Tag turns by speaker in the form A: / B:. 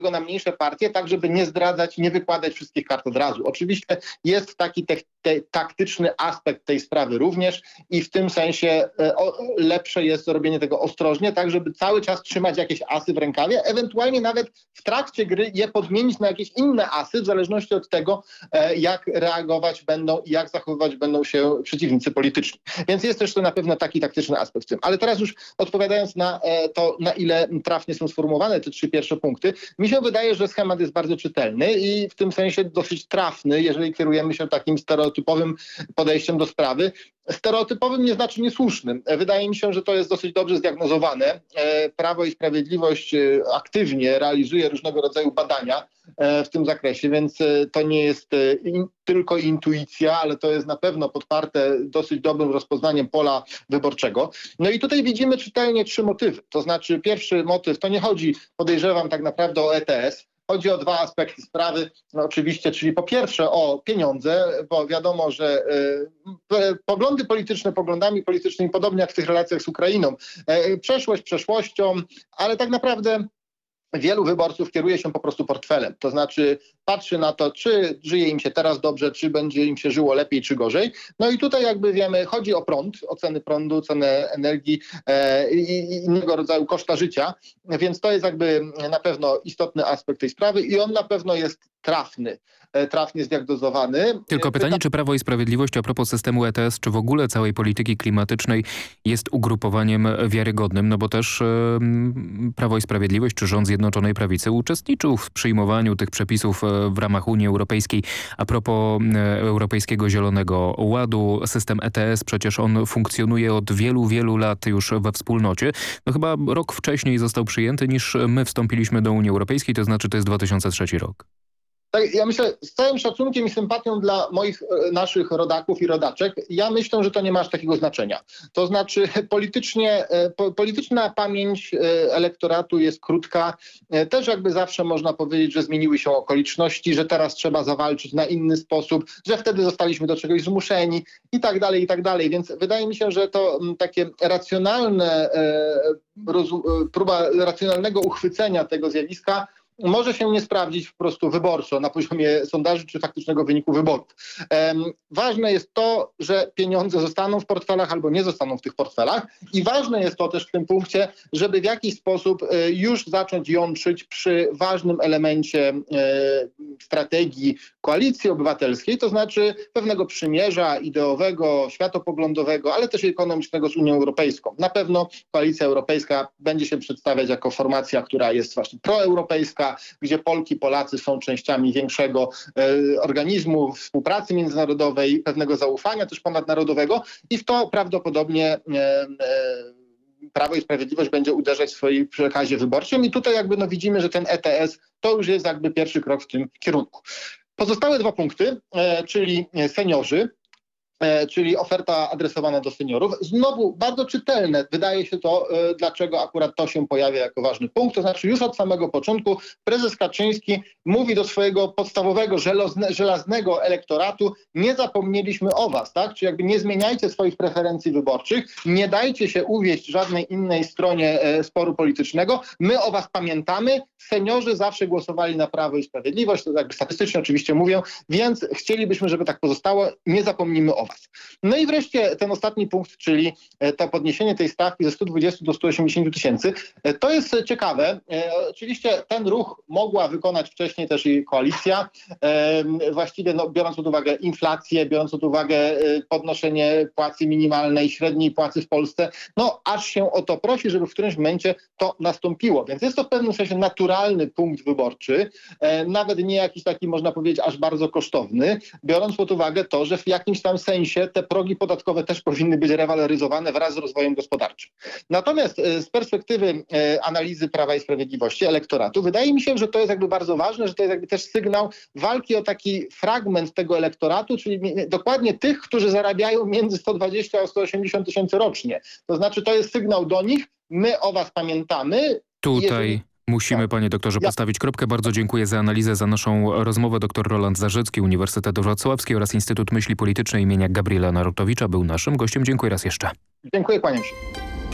A: na mniejsze partie, tak żeby nie zdradzać, nie wykładać wszystkich kart od razu. Oczywiście jest taki taktyczny aspekt tej sprawy również i w tym sensie lepsze jest robienie tego ostrożnie, tak żeby cały czas trzymać jakieś asy w rękawie, ewentualnie nawet w trakcie gry je podmienić na jakieś inne asy, w zależności od tego, jak reagować będą i jak zachowywać będą się przeciwnicy polityczni. Więc jest też to na pewno taki taktyczny aspekt w tym. Ale teraz już odpowiadając na to, na ile trafnie są sformułowane te 3 pierwsze punkty, mi się wydaje, że schemat jest bardzo czytelny i w tym sensie dosyć trafny, jeżeli kierujemy się takim stereotypowym podejściem do sprawy. Stereotypowym nie znaczy niesłusznym. Wydaje mi się, że to jest dosyć dobrze zdiagnozowane. Prawo i Sprawiedliwość aktywnie realizuje różnego rodzaju badania w tym zakresie, więc to nie jest tylko intuicja, ale to jest na pewno podparte dosyć dobrym rozpoznaniem pola wyborczego. No i tutaj widzimy czytelnie 3 motywy. To znaczy pierwszy motyw, to nie chodzi, podejrzewam tak naprawdę o ETS, chodzi o 2 aspekty sprawy, no oczywiście, czyli po pierwsze o pieniądze, bo wiadomo, że poglądy polityczne poglądami politycznymi, podobnie jak w tych relacjach z Ukrainą, przeszłość przeszłością, ale tak naprawdę wielu wyborców kieruje się po prostu portfelem. To znaczy patrzy na to, czy żyje im się teraz dobrze, czy będzie im się żyło lepiej, czy gorzej. No i tutaj jakby wiemy, chodzi o prąd, o ceny prądu, cenę energii i innego rodzaju koszta życia. Więc to jest jakby na pewno istotny aspekt tej sprawy i on na pewno jest trafnie zdiagnozowany.
B: Tylko pytanie, czy Prawo i Sprawiedliwość a propos systemu ETS, czy w ogóle całej polityki klimatycznej jest ugrupowaniem wiarygodnym? No bo też Prawo i Sprawiedliwość czy rząd Zjednoczonej Prawicy uczestniczył w przyjmowaniu tych przepisów w ramach Unii Europejskiej. A propos Europejskiego Zielonego Ładu, system ETS, przecież on funkcjonuje od wielu, wielu lat już we wspólnocie. No chyba rok wcześniej został przyjęty niż my wstąpiliśmy do Unii Europejskiej, to znaczy to jest 2003 rok.
A: Tak, ja myślę, z całym szacunkiem i sympatią dla naszych rodaków i rodaczek, ja myślę, że to nie ma aż takiego znaczenia. To znaczy polityczna pamięć elektoratu jest krótka. Też jakby zawsze można powiedzieć, że zmieniły się okoliczności, że teraz trzeba zawalczyć na inny sposób, że wtedy zostaliśmy do czegoś zmuszeni i tak dalej, i tak dalej. Więc wydaje mi się, że to takie próba racjonalnego uchwycenia tego zjawiska może się nie sprawdzić po prostu wyborczo na poziomie sondaży czy faktycznego wyniku wyborów. Ważne jest to, że pieniądze zostaną w portfelach albo nie zostaną w tych portfelach i ważne jest to też w tym punkcie, żeby w jakiś sposób już zacząć jątrzyć przy ważnym elemencie strategii Koalicji Obywatelskiej, to znaczy pewnego przymierza ideowego, światopoglądowego, ale też ekonomicznego z Unią Europejską. Na pewno Koalicja Europejska będzie się przedstawiać jako formacja, która jest właśnie proeuropejska, gdzie Polki, Polacy są częściami większego organizmu współpracy międzynarodowej, pewnego zaufania też ponadnarodowego i w to prawdopodobnie Prawo i Sprawiedliwość będzie uderzać w swoim przekazie wyborczym i tutaj jakby widzimy, że ten ETS to już jest jakby pierwszy krok w tym kierunku. Pozostałe 2 punkty, czyli seniorzy, czyli oferta adresowana do seniorów. Znowu bardzo czytelne wydaje się to, dlaczego akurat to się pojawia jako ważny punkt. To znaczy już od samego początku prezes Kaczyński mówi do swojego podstawowego, żelaznego elektoratu, nie zapomnieliśmy o was, tak? Czyli jakby nie zmieniajcie swoich preferencji wyborczych, nie dajcie się uwieść żadnej innej stronie sporu politycznego. My o was pamiętamy. Seniorzy zawsze głosowali na Prawo i Sprawiedliwość, to jakby statystycznie oczywiście mówię, więc chcielibyśmy, żeby tak pozostało. Nie zapomnimy o was. No i wreszcie ten ostatni punkt, czyli to podniesienie tej stawki ze 120 do 180 tysięcy. To jest ciekawe. Oczywiście ten ruch mogła wykonać wcześniej też i koalicja. Właściwie biorąc pod uwagę inflację, biorąc pod uwagę podnoszenie płacy minimalnej, średniej płacy w Polsce, aż się o to prosi, żeby w którymś momencie to nastąpiło. Więc jest to w pewnym sensie naturalny punkt wyborczy, nawet nie jakiś taki, można powiedzieć, aż bardzo kosztowny, biorąc pod uwagę to, że w jakimś tam sensie te progi podatkowe też powinny być rewaloryzowane wraz z rozwojem gospodarczym. Natomiast z perspektywy analizy Prawa i Sprawiedliwości, elektoratu, wydaje mi się, że to jest jakby bardzo ważne, że to jest jakby też sygnał walki o taki fragment tego elektoratu, czyli dokładnie tych, którzy zarabiają między 120 a 180 tysięcy rocznie. To znaczy to jest sygnał do nich, my o was pamiętamy.
B: Tutaj musimy, panie doktorze, postawić kropkę. Bardzo dziękuję za analizę, za naszą rozmowę. Dr Roland Zarzecki, Uniwersytet Wrocławski oraz Instytut Myśli Politycznej imienia Gabriela Narutowicza był naszym gościem. Dziękuję raz jeszcze.
A: Dziękuję, kłaniam się.